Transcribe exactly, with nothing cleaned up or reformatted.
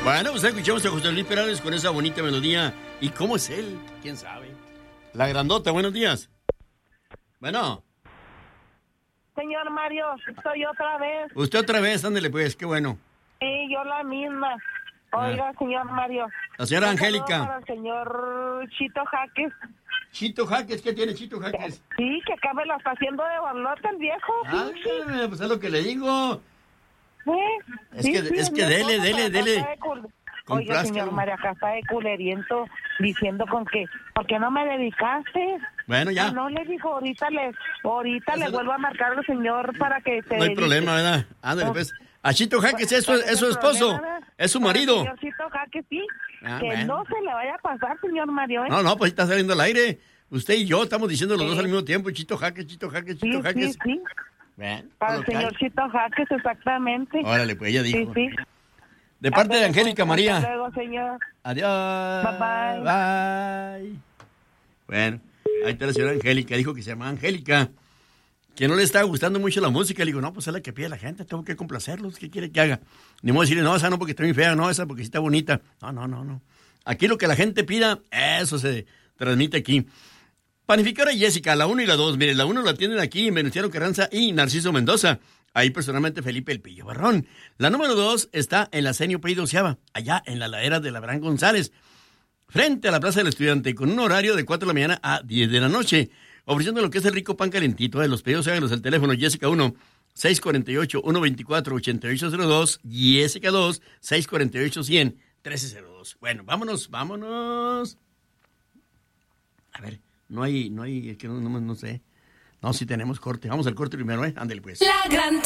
Bueno, pues escuchamos a José Luis Perales con esa bonita melodía. ¿Y cómo es él? ¿Quién sabe? La grandota, buenos días. Bueno. Señor Mario, soy otra vez. Usted otra vez, ándele pues, qué bueno. Sí, yo la misma. Oiga, ah. señor Mario. La señora Angélica. Para el señor Chito Jaques. Chito Jaques, ¿qué tiene Chito Jaques? Sí, que acá me la está haciendo de barlota el viejo. Ah, sí. Pues es lo que le digo. ¿Sí? Es sí, que, sí, es que dele, dele, dele. Oiga, señor Mario, acá está de culeriento diciendo con que, ¿por qué no me dedicaste? Bueno, ya. No, no le dijo, ahorita le, ahorita le vuelvo a marcar al señor para que se No hay dedique. problema, ¿verdad? Ándale, pues. A Chito Jaques es su, es su esposo, es su marido. Señor Chito Jaques, sí. Ah, que bueno. no se le vaya a pasar, señor Mario, ¿eh? No, no, pues está saliendo al aire. Usted y yo estamos diciendo los sí. dos al mismo tiempo. Chito Jaques, Chito Jaques, Chito sí, Jaques. Sí, sí, Bueno, para el señor Chito Jaques, exactamente. Órale, pues ella dijo. Sí, sí. De parte de Angélica María. Hasta luego, señor. Adiós. Bye, bye. Bye. Bueno, ahí está la señora Angélica. Dijo que se llama Angélica. Que no le estaba gustando mucho la música. Le digo, no, pues es la que pide la gente. Tengo que complacerlos. ¿Qué quiere que haga? Ni modo decirle, no, esa no porque está muy fea. No, esa porque sí está bonita. No, no, no, no. Aquí lo que la gente pida, eso se transmite aquí. Panificadora Jessica, la uno y la dos. Mire, la uno la tienen aquí en Venustiano Carranza y Narciso Mendoza. Ahí personalmente Felipe El Pillo Barrón. La número dos está en la Senio Pey Doceava, allá en la ladera de la Abraham González, frente a la Plaza del Estudiante, con un horario de cuatro de la mañana a diez de la noche, ofreciendo lo que es el rico pan calentito. De los pedidos, háganlos al teléfono Jessica uno, seis cuatro ocho, uno dos cuatro, ocho ocho cero dos, Jessica dos, seis cuatro ocho, cien, trece cero dos. Bueno, vámonos, vámonos. A ver, no hay, no hay, es que no, no, no sé. No, si tenemos corte. Vamos al corte primero, ¿eh? Ándale, pues. La gran